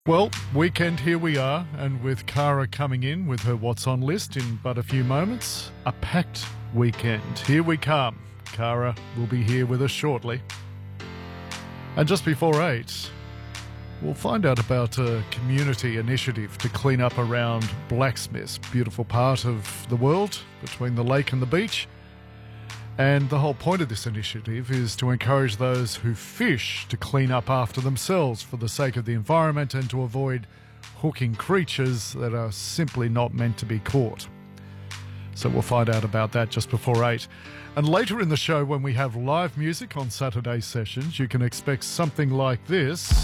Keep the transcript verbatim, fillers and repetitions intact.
Well, weekend here we are, and with Cara coming in with her What's On list in but a few moments, a packed weekend. Here we come. Cara will be here with us shortly. And just before eight, we'll find out about a community initiative to clean up around Blacksmiths, beautiful part of the world between the lake and the beach. And the whole point of this initiative is to encourage those who fish to clean up after themselves for the sake of the environment and to avoid hooking creatures that are simply not meant to be caught. So we'll find out about that just before eight. And later in the show, when we have live music on Saturday sessions, you can expect something like this.